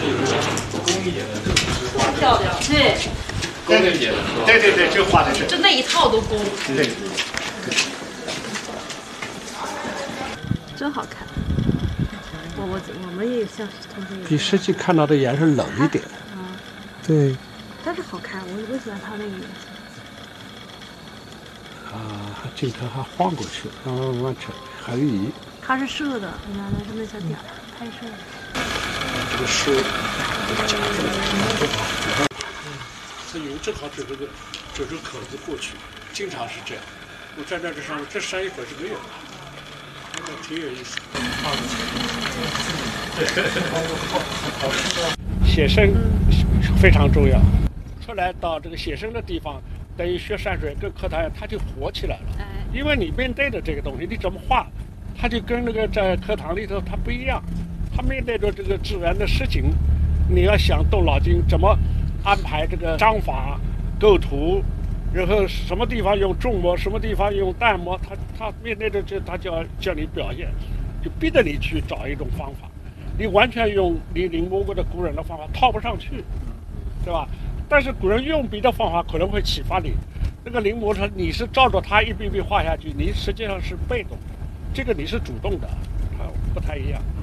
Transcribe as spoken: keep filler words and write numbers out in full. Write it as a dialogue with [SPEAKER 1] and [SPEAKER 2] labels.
[SPEAKER 1] 工艺的，
[SPEAKER 2] 太漂亮，对，
[SPEAKER 1] 工艺的，
[SPEAKER 3] 对对对，就画的是，
[SPEAKER 2] 就那一套都工，
[SPEAKER 3] 对，
[SPEAKER 2] 真好看。我我我们也像同学，
[SPEAKER 4] 比实际看到的颜色冷一点。
[SPEAKER 2] 啊，
[SPEAKER 4] 对。
[SPEAKER 2] 但是好看，我我喜欢它那个颜色。
[SPEAKER 4] 啊，镜头还晃过去，慢慢慢慢扯，横移。
[SPEAKER 2] 它是射的，你看它是那小点儿拍摄的。
[SPEAKER 4] 这个是这个夹子的，这油正好指这个指这口子过去，经常是这样。我站在这上面，这山一会儿是没有的，那个挺有意思。写生非常重要，出来到这个写生的地方，等于学山水跟课堂它就活起来了。因为你面对的这个东西，你怎么画，它就跟那个在课堂里头它不一样。他面对着这个自然的事情，你要想动脑筋怎么安排这个章法、构图，然后什么地方用重墨，什么地方用淡墨，他他面对着这他就要叫你表现，就逼着你去找一种方法。你完全用你临摹过的古人的方法套不上去，对吧？但是古人用笔的方法可能会启发你。那个临摹他你是照着他一笔笔画下去，你实际上是被动的，这个你是主动的，它不太一样。